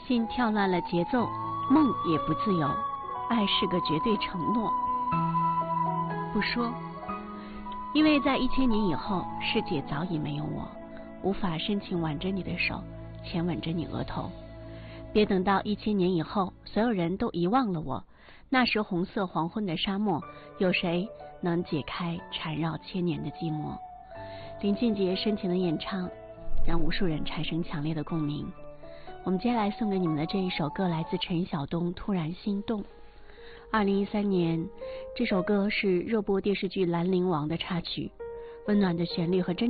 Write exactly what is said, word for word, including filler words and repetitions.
心跳乱了节奏，梦也不自由，爱是个绝对承诺。不说，因为在一千年以后，世界早已没有我，无法深情挽着你的手，浅吻着你额头。别等到一千年以后，所有人都遗忘了我，那时红色黄昏的沙漠，有谁能解开缠绕千年的寂寞？林俊杰深情的演唱，让无数人产生强烈的共鸣。我们接下来送给你们的这一首歌来自陈晓东，《突然心动》。二零一三年，这首歌是热播电视剧《兰陵王》的插曲，温暖的旋律和真